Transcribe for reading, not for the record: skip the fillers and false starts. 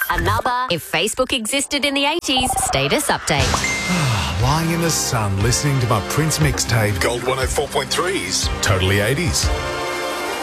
Another If Facebook Existed in the 80s status update. Lying in the sun listening to my Prince mixtape. Gold 104.3's Totally 80s.